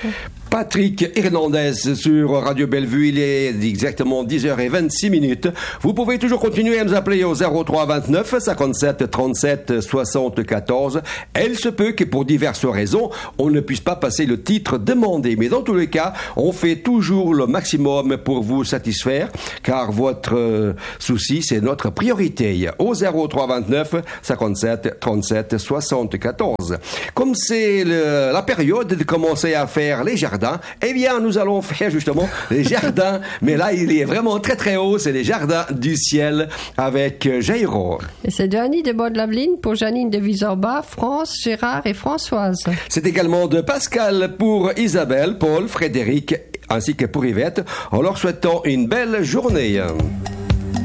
Patrick Hernandez sur Radio Bellevue, il est exactement 10h26. Vous pouvez toujours continuer à nous appeler au 03 29 57 37 74. Elle se peut que pour diverses raisons, on ne puisse pas passer le titre demandé. Mais dans tous les cas, on fait toujours le maximum pour vous satisfaire, car votre souci, c'est notre priorité. Au 03 29 57 37 74. Comme c'est la période de commencer à faire les jardins, eh bien, nous allons faire justement les jardins, mais là, il est vraiment très très haut, c'est les jardins du ciel avec Jairo. Et c'est Gianni de Baude-Laveline pour Janine de Visorba, France, Gérard et Françoise. C'est également de Pascal pour Isabelle, Paul, Frédéric, ainsi que pour Yvette, en leur souhaitant une belle journée.